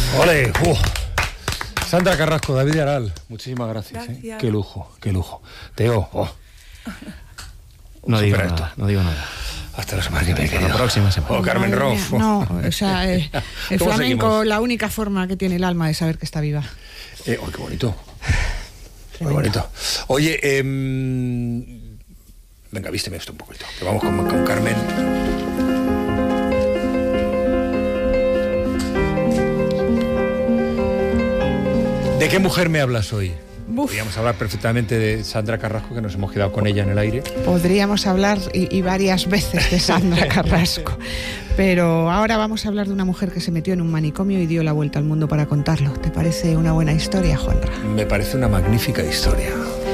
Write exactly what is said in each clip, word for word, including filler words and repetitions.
Ole, uh. Sandra Carrasco, David Aral, muchísimas gracias. Gracias. ¿eh? Qué lujo, qué lujo. Teo, oh. No digo Supera nada, esto. no digo nada. Hasta la semana que viene, Hasta la querido. próxima semana. Oh, Carmen Madre Roff. mía, no, o sea, eh, el ¿Cómo flamenco, seguimos? la única forma que tiene el alma de saber que está viva. Eh, oh, qué bonito. Muy Tremendo. bonito. Oye, eh, venga, vísteme esto un poquito. Que vamos con, con Carmen. ¿De qué mujer me hablas hoy? Buf. Podríamos hablar perfectamente de Sandra Carrasco, que nos hemos quedado con ella en el aire. Podríamos hablar y, y varias veces de Sandra Carrasco, pero ahora vamos a hablar de una mujer que se metió en un manicomio y dio la vuelta al mundo para contarlo. ¿Te parece una buena historia, Juanra? Me parece una magnífica historia.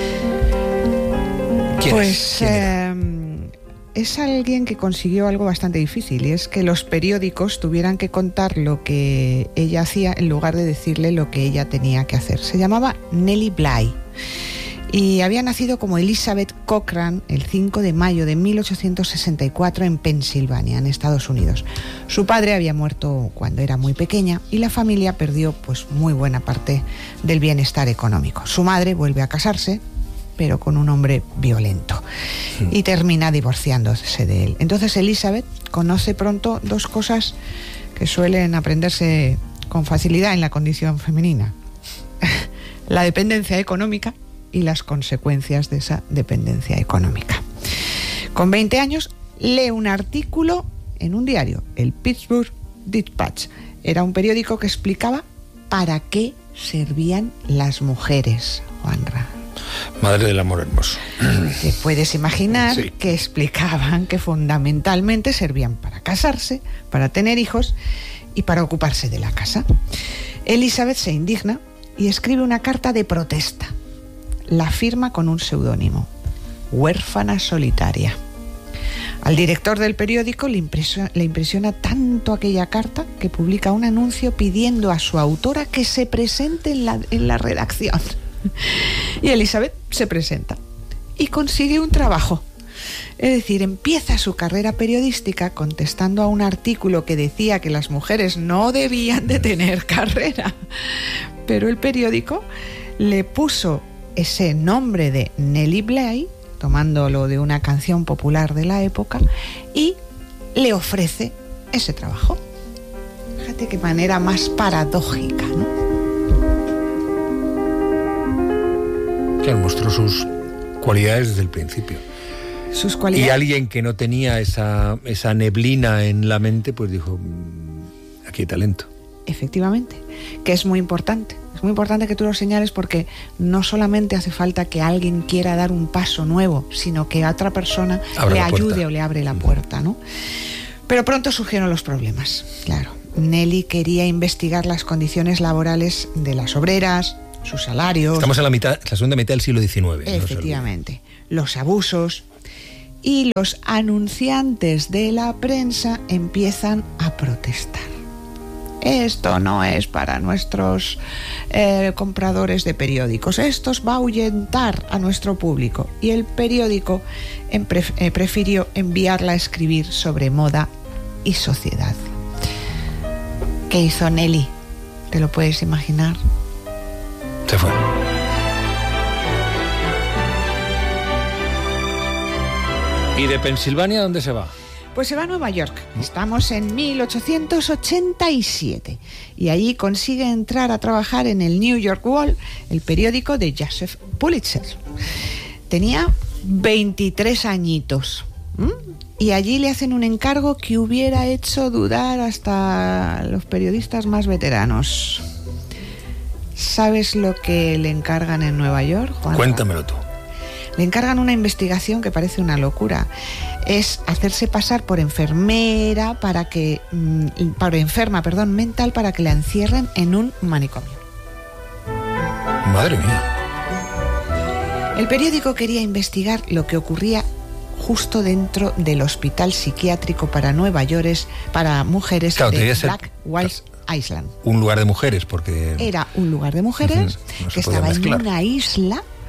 ¿Quién Pues es? ¿Quién era? eh, es alguien que consiguió algo bastante difícil, y es que los periódicos tuvieran que contar lo que ella hacía en lugar de decirle lo que ella tenía que hacer. Se llamaba Nellie Bly y había nacido como Elizabeth Cochran el cinco de mayo de mil ochocientos sesenta y cuatro en Pensilvania, en Estados Unidos. Su padre había muerto cuando era muy pequeña y la familia perdió pues muy buena parte del bienestar económico. Su madre vuelve a casarse, pero con un hombre violento, y termina divorciándose de él. Entonces Elizabeth conoce pronto dos cosas que suelen aprenderse con facilidad en la condición femenina: la dependencia económica y las consecuencias de esa dependencia económica. Con veinte años lee un artículo en un diario, el Pittsburgh Dispatch. Era un periódico que explicaba para qué servían las mujeres, Juanra. Madre del amor hermoso. Te puedes imaginar Sí. que explicaban que fundamentalmente servían para casarse, para tener hijos y para ocuparse de la casa. Elizabeth se indigna y escribe una carta de protesta. La firma con un seudónimo: Huérfana solitaria. Al director del periódico le impresiona, le impresiona tanto aquella carta que publica un anuncio pidiendo a su autora que se presente en la, en la redacción. Y Elizabeth se presenta y consigue un trabajo. Es decir, empieza su carrera periodística contestando a un artículo que decía que las mujeres no debían de tener carrera. Pero el periódico le puso ese nombre de Nellie Bly, tomándolo de una canción popular de la época, y le ofrece ese trabajo. Fíjate qué manera más paradójica, ¿no? Claro, mostró sus cualidades desde el principio. Sus Y cualidades. alguien que no tenía esa, esa neblina en la mente, pues dijo, "Mm, aquí hay talento". Efectivamente, que es muy importante. Es muy importante que tú lo señales, porque no solamente hace falta que alguien quiera dar un paso nuevo, sino que otra persona Abre le la puerta. ayude o le abre la puerta, ¿no? Pero pronto surgieron los problemas, claro. Nellie quería investigar las condiciones laborales de las obreras, sus salarios. Estamos en la mitad, la segunda mitad del siglo diecinueve. no se olvide. Efectivamente, los abusos, y los anunciantes de la prensa empiezan a protestar. Esto no es para nuestros eh, compradores de periódicos, esto va a ahuyentar a nuestro público. Y el periódico em, pref- eh, prefirió enviarla a escribir sobre moda y sociedad. ¿Qué hizo Nellie? ¿Te lo puedes imaginar? Se fue. ¿Y de Pensilvania dónde se va? Pues se va a Nueva York. Estamos en mil ochocientos ochenta y siete y allí consigue entrar a trabajar en el New York World, el periódico de Joseph Pulitzer. Tenía veintitrés añitos. ¿m? Y allí le hacen un encargo que hubiera hecho dudar hasta los periodistas más veteranos. ¿Sabes lo que le encargan en Nueva York, Juan? Cuéntamelo tú. Le encargan una investigación que parece una locura. Es hacerse pasar por enfermera para que, mm, por enferma, perdón, mental, para que la encierren en un manicomio. Madre mía. El periódico quería investigar lo que ocurría justo dentro del hospital psiquiátrico para Nueva York, para mujeres Claro, de debía ser- Black Walls Island. Un lugar de mujeres, porque... Era un lugar de mujeres Ujú, no se que podía estaba en mezclar. una isla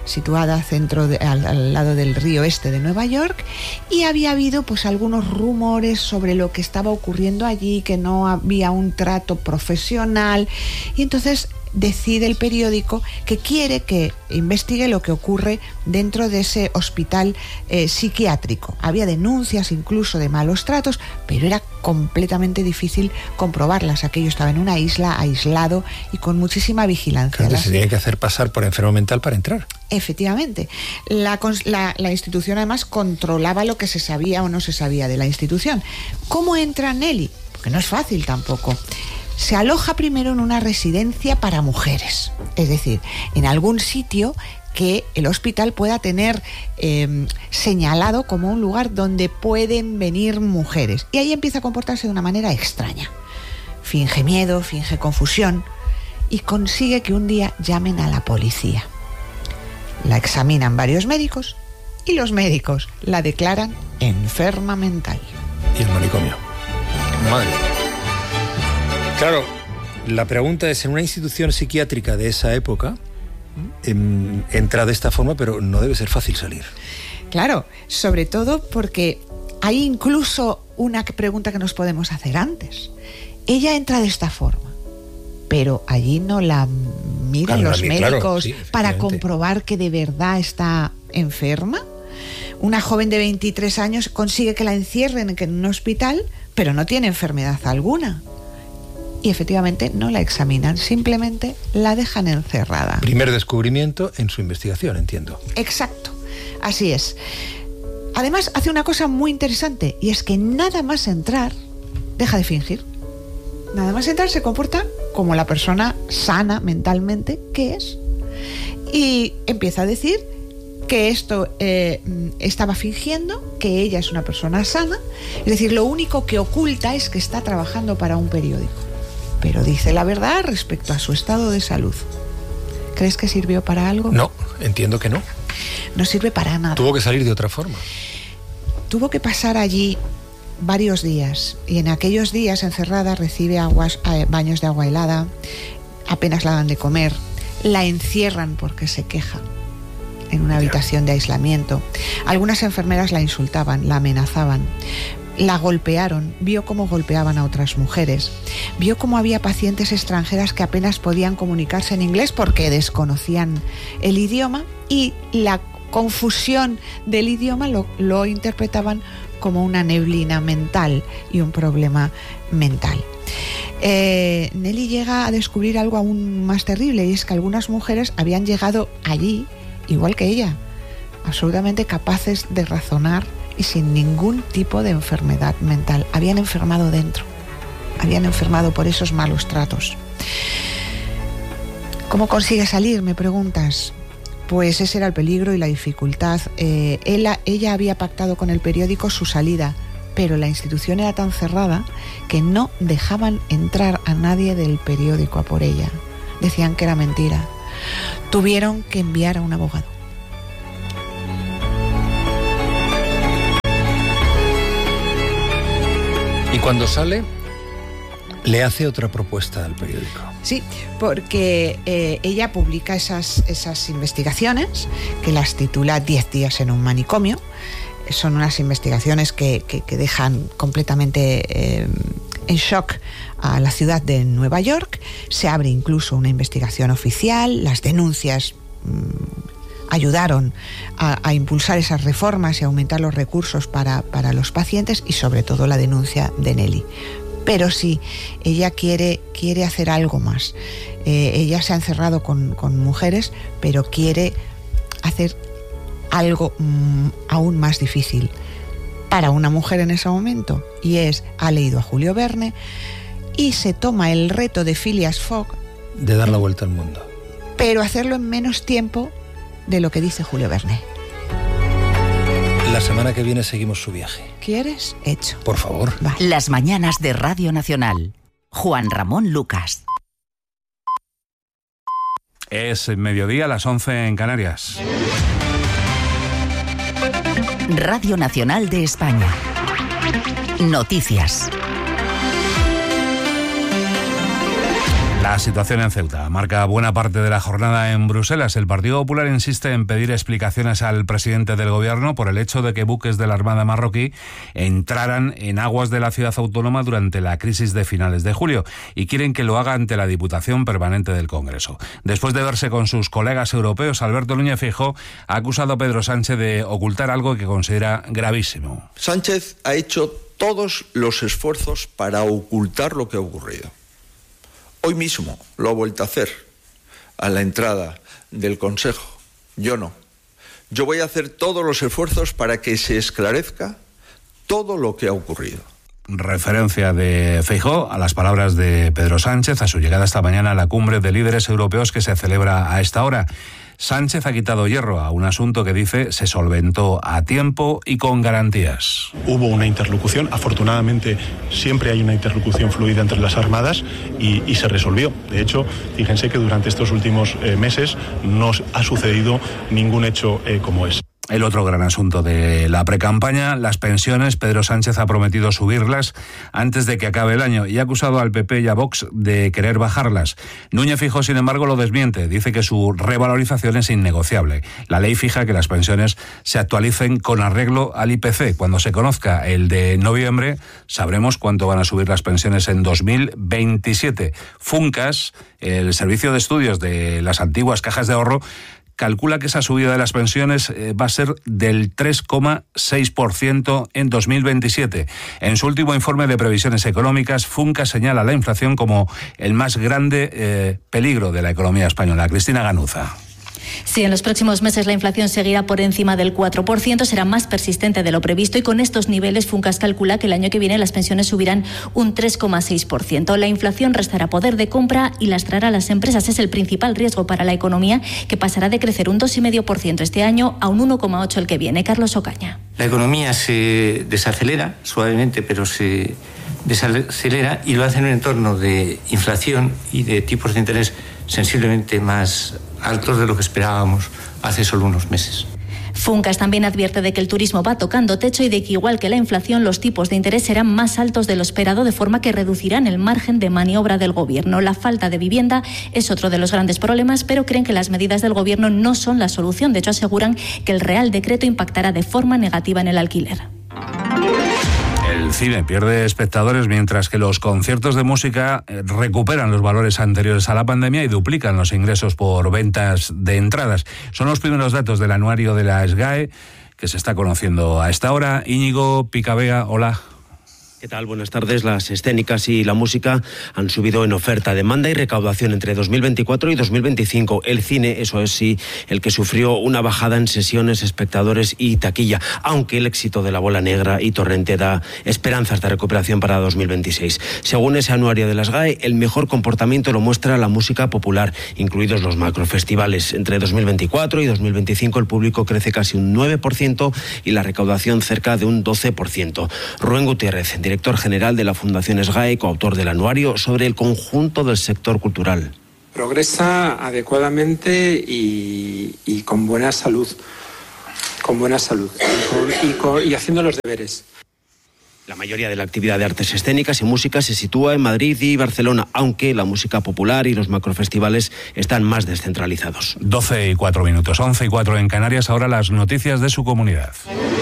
situada centro de, al, al lado del río este de Nueva York, y había habido pues algunos rumores sobre lo que estaba ocurriendo allí, que no había un trato profesional, y entonces decide el periódico que quiere que investigue lo que ocurre dentro de ese hospital eh, psiquiátrico. Había denuncias incluso de malos tratos, pero era completamente difícil comprobarlas. Aquello estaba en una isla, aislado y con muchísima vigilancia. Claro, se tiene que hacer pasar por enfermo mental para entrar. Efectivamente. La, la, la institución además controlaba lo que se sabía o no se sabía de la institución. ¿Cómo entra Nelly? Porque no es fácil tampoco. Se aloja primero en una residencia para mujeres, es decir, en algún sitio que el hospital pueda tener eh, señalado como un lugar donde pueden venir mujeres. Y ahí empieza a comportarse de una manera extraña. Finge miedo, finge confusión y consigue que un día llamen a la policía. La examinan varios médicos y los médicos la declaran enferma mental. Y el manicomio. Madre. Claro, la pregunta es, en una institución psiquiátrica de esa época, eh, entra de esta forma, pero no debe ser fácil salir. Claro, sobre todo porque hay incluso una pregunta que nos podemos hacer antes. Ella entra de esta forma, pero allí no la miran claro, los la, médicos claro, sí, para comprobar que de verdad está enferma. Una joven de veintitrés años consigue que la encierren en un hospital, pero no tiene enfermedad alguna. Y efectivamente no la examinan, simplemente la dejan encerrada. Primer descubrimiento en su investigación, entiendo. Exacto, así es. Además hace una cosa muy interesante, y es que nada más entrar, deja de fingir. Nada más entrar se comporta como la persona sana mentalmente que es. Y empieza a decir que esto eh, estaba fingiendo, que ella es una persona sana. Es decir, lo único que oculta es que está trabajando para un periódico. Pero dice la verdad respecto a su estado de salud. ¿Crees que sirvió para algo? No, entiendo que no. No sirve para nada. Tuvo que salir de otra forma. Tuvo que pasar allí varios días, y en aquellos días encerrada recibe aguas, eh, baños de agua helada, apenas la dan de comer, la encierran porque se queja en una habitación de aislamiento. Algunas enfermeras la insultaban, la amenazaban. La golpearon, vio cómo golpeaban a otras mujeres, vio cómo había pacientes extranjeras que apenas podían comunicarse en inglés porque desconocían el idioma, y la confusión del idioma lo, lo interpretaban como una neblina mental y un problema mental. Eh, Nelly llega a descubrir algo aún más terrible, y es que algunas mujeres habían llegado allí, igual que ella, absolutamente capaces de razonar y sin ningún tipo de enfermedad mental. Habían enfermado dentro, habían enfermado por esos malos tratos. ¿Cómo consigue salir?, me preguntas. Pues ese era el peligro y la dificultad. Eh, ella, ella había pactado con el periódico su salida, pero la institución era tan cerrada que no dejaban entrar a nadie del periódico a por ella. Decían que era mentira. Tuvieron que enviar a un abogado. Y cuando sale, le hace otra propuesta al periódico. Sí, porque eh, ella publica esas, esas investigaciones, que las titula Diez días en un manicomio. Son unas investigaciones que, que, que dejan completamente eh, en shock a la ciudad de Nueva York. Se abre incluso una investigación oficial. Las denuncias mmm, ayudaron a, a impulsar esas reformas y a aumentar los recursos para, para los pacientes, y sobre todo la denuncia de Nelly. Pero sí, ella quiere, quiere hacer algo más. Eh, ella se ha encerrado con, con mujeres, pero quiere hacer algo mmm, aún más difícil para una mujer en ese momento, y es, ha leído a Julio Verne y se toma el reto de Phileas Fogg de dar la vuelta al mundo, pero hacerlo en menos tiempo de lo que dice Julio Verne. La semana que viene seguimos su viaje. ¿Quieres? Hecho. Por favor. Vale. Las mañanas de Radio Nacional. Juan Ramón Lucas. Es mediodía, las once en Canarias. Radio Nacional de España. Noticias. La La situación en Ceuta marca buena parte de la jornada en Bruselas. El Partido Popular insiste en pedir explicaciones al presidente del gobierno por el hecho de que buques de la Armada marroquí entraran en aguas de la ciudad autónoma durante la crisis de finales de julio y quieren que lo haga ante la Diputación Permanente del Congreso. Después de verse con sus colegas europeos, Alberto Núñez Feijóo ha acusado a Pedro Sánchez de ocultar algo que considera gravísimo. Sánchez ha hecho todos los esfuerzos para ocultar lo que ha ocurrido. Hoy mismo lo ha vuelto a hacer a la entrada del Consejo. Yo no. Yo voy a hacer todos los esfuerzos para que se esclarezca todo lo que ha ocurrido. Referencia de Feijóo a las palabras de Pedro Sánchez a su llegada esta mañana a la cumbre de líderes europeos que se celebra a esta hora. Sánchez ha quitado hierro a un asunto que dice se solventó a tiempo y con garantías. Hubo una interlocución, afortunadamente siempre hay una interlocución fluida entre las armadas y, y se resolvió. De hecho, fíjense que durante estos últimos eh, meses no ha sucedido ningún hecho eh, como ese. El otro gran asunto de la precampaña, las pensiones. Pedro Sánchez ha prometido subirlas antes de que acabe el año y ha acusado al P P y a Vox de querer bajarlas. Núñez Feijóo, sin embargo, lo desmiente. Dice que su revalorización es innegociable. La ley fija que las pensiones se actualicen con arreglo al I P C. Cuando se conozca el de noviembre, sabremos cuánto van a subir las pensiones en dos mil veintisiete. Funcas, el servicio de estudios de las antiguas cajas de ahorro, calcula que esa subida de las pensiones eh, va a ser del tres coma seis por ciento en dos mil veintisiete. En su último informe de previsiones económicas, Funcas señala la inflación como el más grande eh, peligro de la economía española. Cristina Ganuza. Si en los próximos meses la inflación seguirá por encima del cuatro por ciento, será más persistente de lo previsto y con estos niveles Funcas calcula que el año que viene las pensiones subirán un tres coma seis por ciento. La inflación restará poder de compra y lastrará a las empresas. Es el principal riesgo para la economía, que pasará de crecer un dos coma cinco por ciento este año a un uno coma ocho por ciento el que viene. Carlos Ocaña. La economía se desacelera suavemente, pero se desacelera y lo hace en un entorno de inflación y de tipos de interés sensiblemente más altos de lo que esperábamos hace solo unos meses. Funcas también advierte de que el turismo va tocando techo y de que, igual que la inflación, los tipos de interés serán más altos de lo esperado, de forma que reducirán el margen de maniobra del gobierno. La falta de vivienda es otro de los grandes problemas, pero creen que las medidas del gobierno no son la solución. De hecho, aseguran que el Real Decreto impactará de forma negativa en el alquiler. El cine pierde espectadores mientras que los conciertos de música recuperan los valores anteriores a la pandemia y duplican los ingresos por ventas de entradas. Son los primeros datos del anuario de la SGAE que se está conociendo a esta hora. Íñigo Picabea, hola. ¿Qué tal? Buenas tardes. Las escénicas y la música han subido en oferta, demanda y recaudación entre dos mil veinticuatro y dos mil veinticinco. El cine, eso es sí, el que sufrió una bajada en sesiones, espectadores y taquilla, aunque el éxito de La Bola Negra y Torrente da esperanzas de recuperación para dos mil veintiséis. Según ese anuario de las SGAE, el mejor comportamiento lo muestra la música popular, incluidos los macrofestivales. Entre dos mil veinticuatro y dos mil veinticinco el público crece casi un nueve por ciento y la recaudación cerca de un doce por ciento. Rubén Gutiérrez, director general de la Fundación SGAE, coautor del anuario sobre el conjunto del sector cultural. Progresa adecuadamente y, y con buena salud, con buena salud y, con, y, con, y haciendo los deberes. La mayoría de la actividad de artes escénicas y música se sitúa en Madrid y Barcelona, aunque la música popular y los macrofestivales están más descentralizados. doce y cuatro minutos, once y cuatro en Canarias. Ahora las noticias de su comunidad.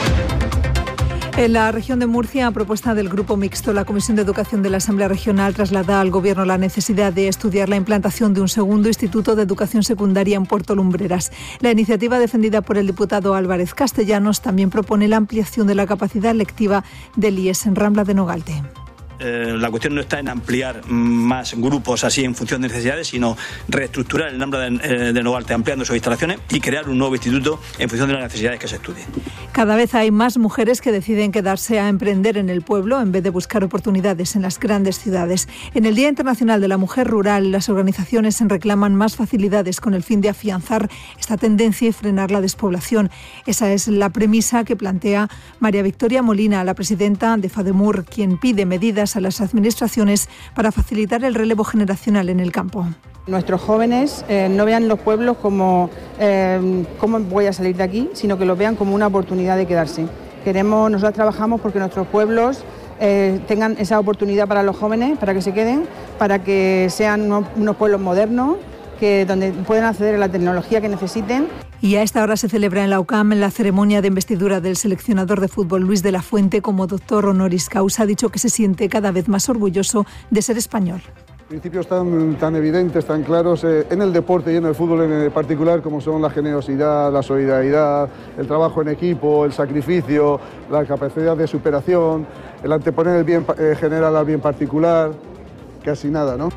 En la región de Murcia, a propuesta del Grupo Mixto, la Comisión de Educación de la Asamblea Regional traslada al Gobierno la necesidad de estudiar la implantación de un segundo instituto de educación secundaria en Puerto Lumbreras. La iniciativa, defendida por el diputado Álvarez Castellanos, también propone la ampliación de la capacidad lectiva del I E S en Rambla de Nogalte. Eh, la cuestión no está en ampliar más grupos así en función de necesidades, sino reestructurar el Rambla de, eh, de Nogalte ampliando sus instalaciones y crear un nuevo instituto en función de las necesidades que se estudien. Cada vez hay más mujeres que deciden quedarse a emprender en el pueblo en vez de buscar oportunidades en las grandes ciudades. En el Día Internacional de la Mujer Rural, las organizaciones reclaman más facilidades con el fin de afianzar esta tendencia y frenar la despoblación. Esa es la premisa que plantea María Victoria Molina, la presidenta de FADEMUR, quien pide medidas a las administraciones para facilitar el relevo generacional en el campo. Nuestros jóvenes eh, no vean los pueblos como eh, cómo voy a salir de aquí, sino que los vean como una oportunidad de quedarse. Queremos, nosotros trabajamos porque nuestros pueblos eh, tengan esa oportunidad para los jóvenes, para que se queden, para que sean unos, unos pueblos modernos, que donde puedan acceder a la tecnología que necesiten. Y a esta hora se celebra en la U C A M la ceremonia de investidura del seleccionador de fútbol Luis de la Fuente como doctor honoris causa. Ha dicho que se siente cada vez más orgulloso de ser español. Principios tan, tan evidentes, tan claros eh, en el deporte y en el fútbol en particular, como son la generosidad, la solidaridad, el trabajo en equipo, el sacrificio, la capacidad de superación, el anteponer el bien eh, general al bien particular, casi nada, ¿no?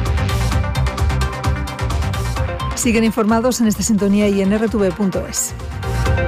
Siguen informados en esta sintonía y en erre te ve punto es.